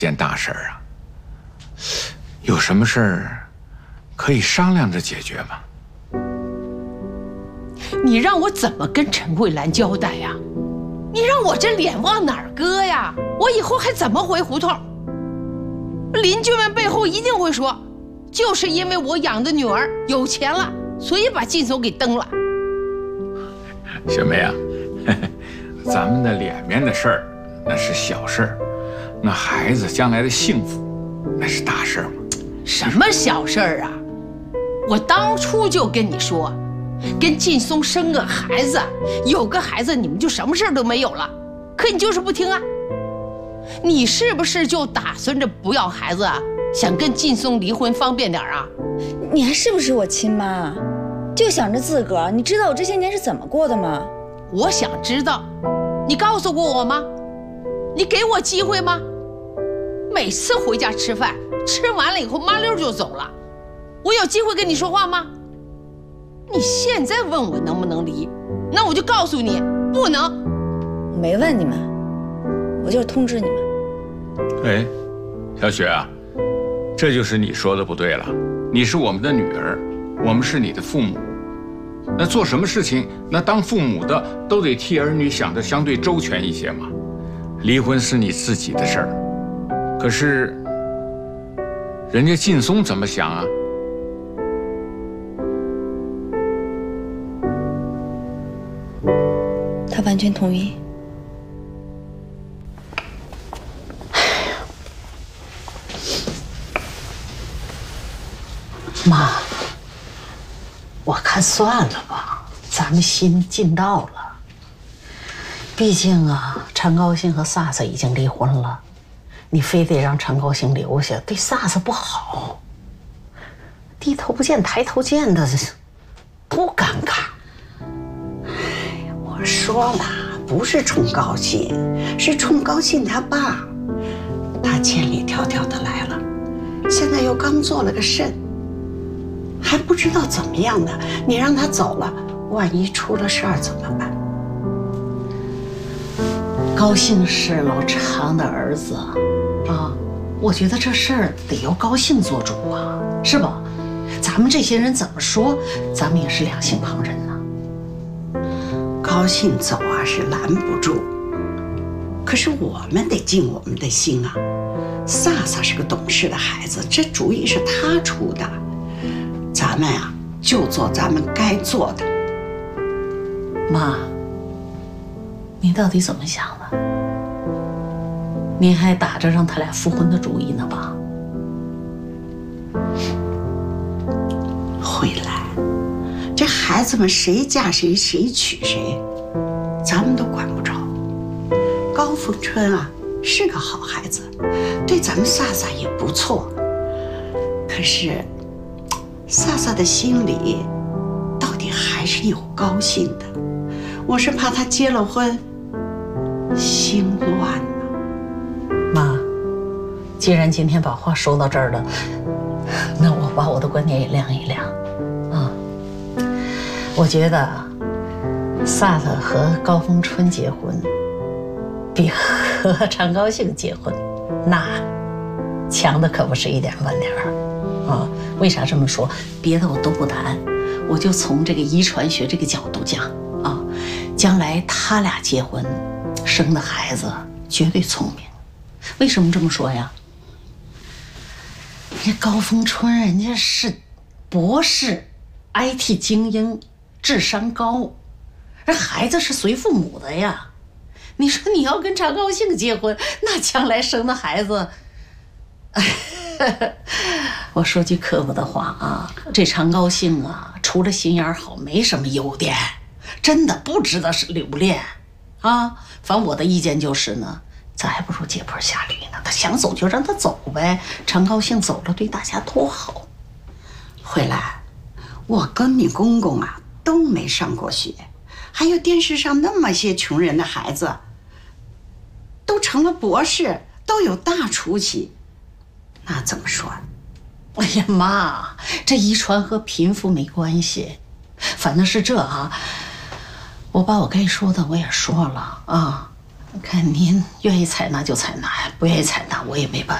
件大事儿啊，有什么事儿可以商量着解决吗？ 你让我怎么跟陈桂兰交代呀？你让我这脸往哪儿搁呀？我以后还怎么回胡同？邻居们背后一定会说，就是因为我养的女儿有钱了，所以把劲松给蹬了。 雪梅啊，咱们的脸面的事儿那是小事儿，那孩子将来的幸福那是大事儿嘛。 什么小事儿啊？我当初就跟你说，跟劲松生个孩子，有个孩子你们就什么事儿都没有了。可你就是不听啊！你是不是就打算着不要孩子啊？想跟劲松离婚方便点啊？ 你还是不是我亲妈？就想着自个儿，你知道我这些年是怎么过的吗？ 我想知道，你告诉过我吗？你给我机会吗？每次回家吃饭，吃完了以后麻溜就走了，我有机会跟你说话吗？你现在问我能不能离，那我就告诉你，不能。 我没问你们，我就是通知你们。 哎，小雪啊，这就是你说的不对了。你是我们的女儿，我们是你的父母，那做什么事情，那当父母的都得替儿女想得相对周全一些嘛。离婚是你自己的事儿，可是人家劲松怎么想啊？ 他完全同意。 妈，我看算了吧，咱们心尽到了。毕竟啊，陈高兴和萨萨已经离婚了，你非得让陈高兴留下，对萨萨不好。低头不见抬头见的，多尴尬。我说了，不是冲高兴，是冲高兴他爸。他千里迢迢的来了，现在又刚做了个肾，还不知道怎么样呢。你让他走了，万一出了事儿怎么办？高兴是老常的儿子啊，我觉得这事儿得由高兴做主啊，是吧？咱们这些人怎么说，咱们也是两性旁人呐。高兴走啊是拦不住，可是我们得尽我们的心啊。萨萨是个懂事的孩子，这主意是他出的，咱们啊就做咱们该做的。妈，你到底怎么想的？你还打着让他俩复婚的主意呢吧？回来，这孩子们谁嫁谁，谁娶谁，咱们都管不着。高凤春啊是个好孩子，对咱们萨萨也不错。可是，萨萨的心里到底还是有高兴的。我是怕他结了婚，心乱呢。妈，既然今天把话说到这儿了，那我把我的观点也亮一亮啊。我觉得萨萨和高峰春结婚，比和常高兴结婚那强的可不是一点半点儿啊。为啥这么说？别的我都不谈，我就从这个遗传学这个角度讲啊，将来他俩结婚生的孩子绝对聪明。为什么这么说呀？人家高峰春人家是博士 IT 精英，智商高，人孩子是随父母的呀。你说你要跟常高兴结婚，那将来生的孩子我说句刻薄的话啊，这常高兴啊除了心眼好没什么优点，真的不值得是留恋啊。反正我的意见就是呢，咱还不如借坡下驴呢。他想走就让他走呗，常高兴走了对大家多好。慧兰，我跟你公公啊都没上过学，还有电视上那么些穷人的孩子都成了博士，都有大出息，那怎么说？哎呀妈，这遗传和贫富没关系，反正是这啊。我把我该说的我也说了啊， 看您愿意采纳就采纳呀，不愿意采纳我也没办法。